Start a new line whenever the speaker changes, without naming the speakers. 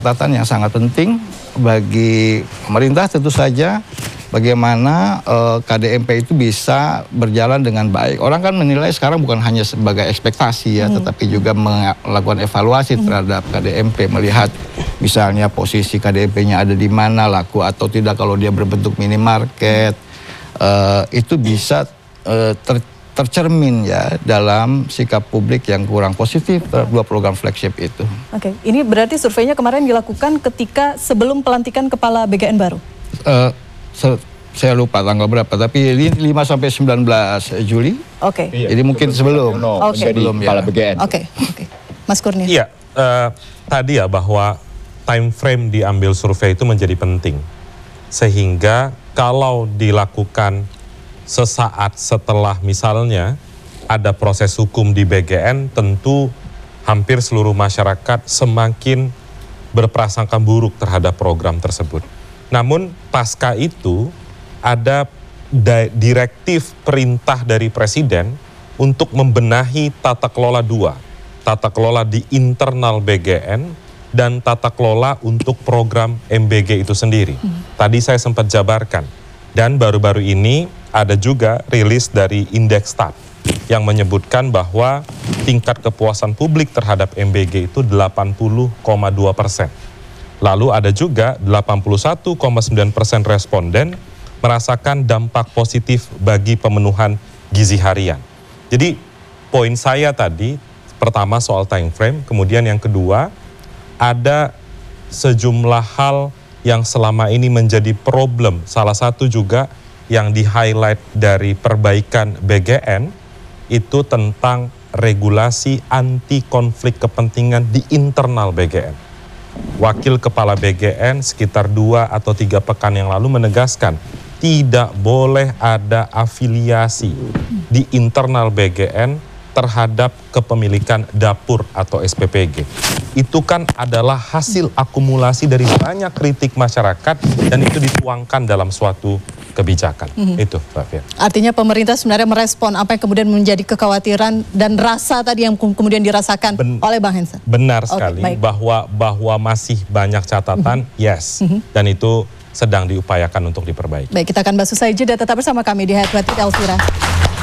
Catatan yang sangat penting bagi pemerintah tentu saja bagaimana KDMP itu bisa berjalan dengan baik. Orang kan menilai sekarang bukan hanya sebagai ekspektasi ya, tetapi juga melakukan evaluasi terhadap KDMP, melihat misalnya posisi KDMP-nya ada di mana, laku atau tidak kalau dia berbentuk minimarket, itu bisa tercermin ya dalam sikap publik yang kurang positif terhadap dua program flagship itu.
Oke, ini berarti surveinya kemarin dilakukan ketika sebelum pelantikan kepala BGN baru?
Saya lupa tanggal berapa, tapi 5-19 Juli.
Oke.
Jadi mungkin sebelum.
Sebelum kepala BGN.
Oke. Mas Kurnia.
Iya, tadi ya bahwa time frame diambil survei itu menjadi penting. Sehingga kalau dilakukan sesaat setelah misalnya ada proses hukum di BGN, tentu hampir seluruh masyarakat semakin berprasangka buruk terhadap program tersebut. Namun pasca itu ada direktif perintah dari Presiden untuk membenahi tata kelola dua. Tata kelola di internal BGN dan tata kelola untuk program MBG itu sendiri. Tadi saya sempat jabarkan. Dan baru-baru ini ada juga rilis dari Indeks Stat yang menyebutkan bahwa tingkat kepuasan publik terhadap MBG itu 80,2%. Lalu ada juga 81,9% responden merasakan dampak positif bagi pemenuhan gizi harian. Jadi poin saya tadi, pertama soal time frame, kemudian yang kedua ada sejumlah hal yang selama ini menjadi problem. Salah satu juga yang di-highlight dari perbaikan BGN itu tentang regulasi anti konflik kepentingan di internal BGN. Wakil Kepala BGN sekitar 2 atau 3 pekan yang lalu menegaskan tidak boleh ada afiliasi di internal BGN terhadap kepemilikan dapur atau SPPG. Itu kan adalah hasil akumulasi dari banyak kritik masyarakat dan itu dituangkan dalam suatu kebijakan. Itu, Mbak Fir.
Artinya pemerintah sebenarnya merespon apa yang kemudian menjadi kekhawatiran dan rasa tadi yang kemudian dirasakan oleh Bang Hensa.
Benar sekali, bahwa masih banyak catatan, yes. Dan itu sedang diupayakan untuk diperbaiki.
Baik, kita akan bahas usai jeda, tetap bersama kami di Headline with Elvira.